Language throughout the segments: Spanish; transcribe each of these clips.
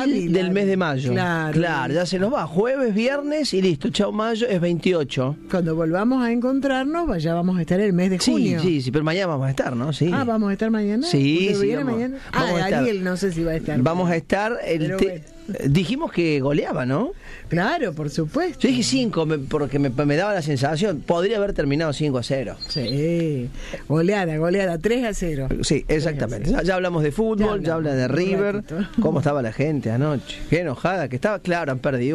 hábil del mes de mayo. Claro, ya se nos va. Jueves, viernes y listo. Chao mayo, es 28. Cuando volvamos a encontrarnos, ya vamos a estar el mes de junio. Sí, pero mañana vamos a estar, ¿no? Sí. ¿Vamos a estar mañana? Sí, mañana. Ariel no sé si va a estar. Vamos a estar. Dijimos que goleaba, ¿no? Claro, por supuesto. Yo dije 5 porque me daba la sensación. Podría haber terminado 5-0. Sí, goleada, 3-0. Sí, exactamente. Ya hablamos de fútbol, ya habla de River. ¿Cómo estaba la gente anoche? Qué enojada que estaba. Claro, han perdido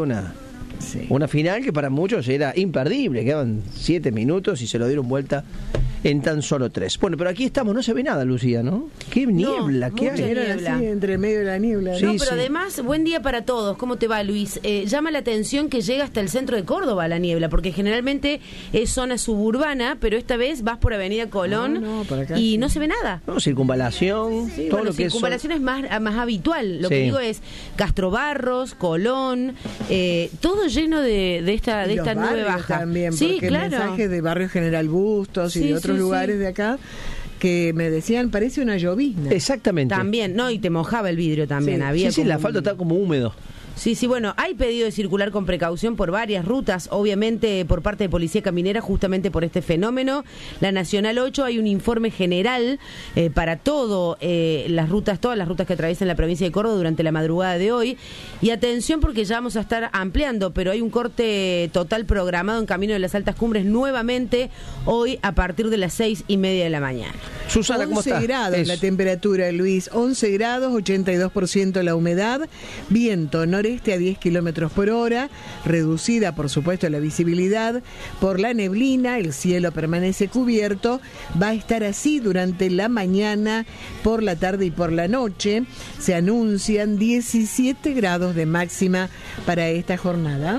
una final que para muchos era imperdible. Quedaban 7 minutos y se lo dieron vuelta en tan solo 3. Bueno, pero aquí estamos, no se ve nada, Lucía, ¿no? Qué niebla, qué hay. Así, entre medio de la niebla. No, pero además, buen día para todos. ¿Cómo te va, Luis? Llama la atención que llega hasta el centro de Córdoba la niebla, porque generalmente es zona suburbana, pero esta vez vas por Avenida Colón y no se ve nada. No, circunvalación, todo lo que circunvalación es más habitual. Lo que digo es Castro Barros, Colón, todo lleno de esta nube baja. También, sí, porque mensajes de Barrio General Bustos y de otros lugares de acá que me decían parece una llovizna. Exactamente. También, y te mojaba el vidrio también. Había el asfalto está como húmedo. Sí, bueno, hay pedido de circular con precaución por varias rutas, obviamente por parte de Policía Caminera, justamente por este fenómeno. La Nacional 8, hay un informe general para todas las rutas que atraviesan la provincia de Córdoba durante la madrugada de hoy. Y atención porque ya vamos a estar ampliando, pero hay un corte total programado en Camino de las Altas Cumbres nuevamente hoy a partir de las 6:30 de la mañana. Susana, ¿cómo está? 11 grados la temperatura, Luis, 11 grados, 82% la humedad, viento noreste a 10 kilómetros por hora, reducida por supuesto la visibilidad por la neblina, el cielo permanece cubierto, va a estar así durante la mañana, por la tarde y por la noche. Se anuncian 17 grados de máxima para esta jornada.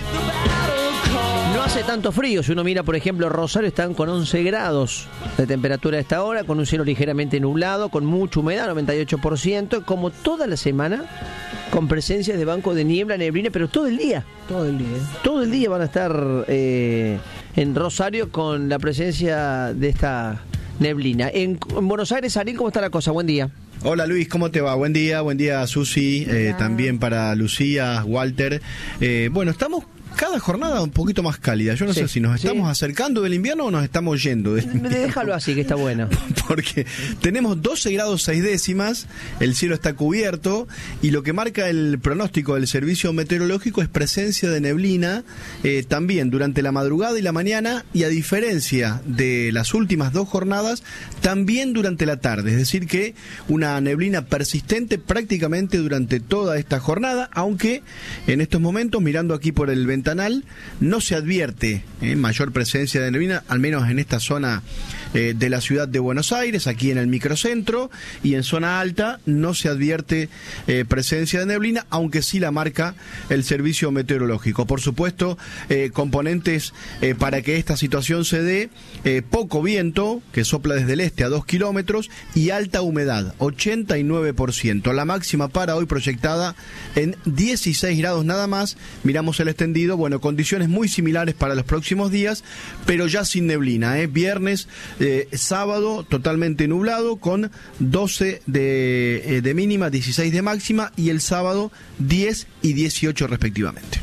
No hace tanto frío, si uno mira por ejemplo Rosario, están con 11 grados de temperatura a esta hora, con un cielo ligeramente nublado, con mucha humedad, 98%, como toda la semana, con presencias de bancos de neblina, pero todo el día. Todo el día van a estar en Rosario con la presencia de esta neblina. En Buenos Aires, Ariel, ¿cómo está la cosa? Buen día. Hola Luis, ¿cómo te va? Buen día Susi, también para Lucía, Walter. Bueno, estamos cada jornada un poquito más cálida. Yo no sé si nos estamos acercando del invierno o nos estamos yendo del invierno. Déjalo así, que está bueno. Porque tenemos 12 grados 6 décimas, el cielo está cubierto y lo que marca el pronóstico del servicio meteorológico es presencia de neblina también durante la madrugada y la mañana, y a diferencia de las últimas 2 jornadas, también durante la tarde. Es decir que una neblina persistente prácticamente durante toda esta jornada, aunque en estos momentos, mirando aquí por el ventanal, no se advierte mayor presencia de neblina, al menos en esta zona de la ciudad de Buenos Aires, aquí en el microcentro, y en zona alta no se advierte presencia de neblina, aunque sí la marca el servicio meteorológico. Por supuesto, componentes para que esta situación se dé: poco viento, que sopla desde el este a 2 kilómetros, y alta humedad, 89%. La máxima para hoy proyectada en 16 grados nada más. Miramos el extendido, bueno, condiciones muy similares para los próximos días, pero ya sin neblina, viernes, sábado totalmente nublado, con 12 de mínima, 16 de máxima, y el sábado 10 y 18 respectivamente.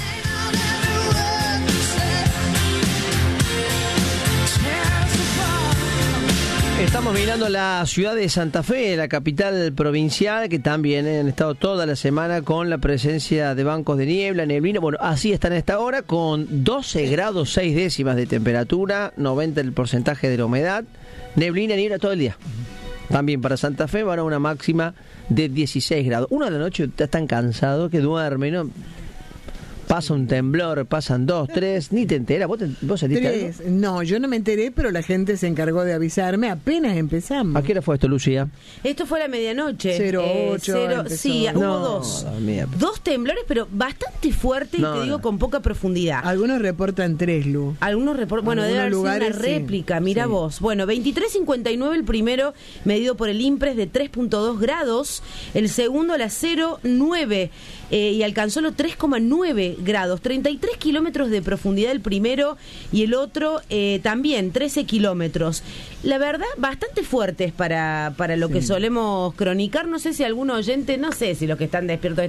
Estamos mirando la ciudad de Santa Fe, la capital provincial, que también han estado toda la semana con la presencia de bancos de neblina. Bueno, así están a esta hora, con 12 grados 6 décimas de temperatura, 90 el porcentaje de la humedad, niebla todo el día. También para Santa Fe van a una máxima de 16 grados. Uno de la noche está tan cansado que duerme, ¿no? Pasa un temblor, pasan 2, 3, ni te enteras. ¿Vos saliste 3. No, yo no me enteré, pero la gente se encargó de avisarme apenas empezamos. ¿A qué hora fue esto, Lucía? Esto fue a la medianoche. 08. Sí, hubo 2 temblores, pero bastante fuertes, y te digo, con poca profundidad. Algunos reportan 3, Lu. Bueno, debe haber sido una réplica, mira vos. Bueno, 23.59 el primero, medido por el INPRES, de 3.2 grados. El segundo a las 0.9 y alcanzó los 3.9 grados, 33 kilómetros de profundidad el primero, y el otro también 13 kilómetros. La verdad, bastante fuertes para lo que solemos cronicar. No sé si algún oyente, no sé si los que están despiertos